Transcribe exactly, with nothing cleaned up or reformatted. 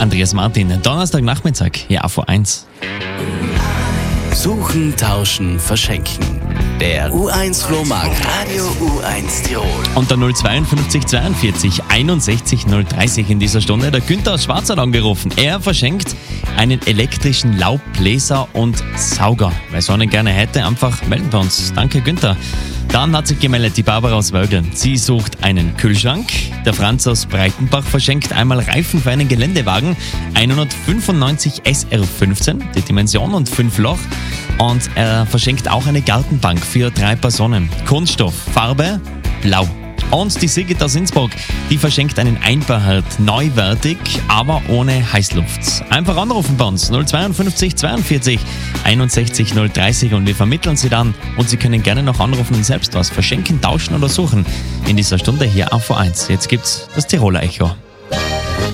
Andreas Martin, Donnerstagnachmittag, hier A V eins. Suchen, tauschen, verschenken. Der U eins Flohmarkt Radio U eins Tirol. Unter null zweiundfünfzig zweiundvierzig einundsechzig null dreißig in dieser Stunde der Günther aus Schwarzwald angerufen. Er verschenkt einen elektrischen Laubbläser und Sauger. Wer so einen gerne hätte, einfach melden wir uns. Danke Günther. Dann hat sich gemeldet die Barbara aus Wölgl. Sie sucht einen Kühlschrank. Der Franz aus Breitenbach verschenkt einmal Reifen für einen Geländewagen. hundertfünfundneunzig S R fünfzehn, die Dimension und fünf Loch. Und er verschenkt auch eine Gartenbank für drei Personen. Kunststoff, Farbe blau. Und die Sigrid aus Innsbruck, die verschenkt einen Einbauherd, neuwertig, aber ohne Heißluft. Einfach anrufen bei uns, null zweiundfünfzig zweiundvierzig einundsechzig null dreißig und wir vermitteln Sie dann. Und Sie können gerne noch anrufen und selbst was verschenken, tauschen oder suchen. In dieser Stunde hier A V eins. Jetzt gibt's das Tiroler Echo.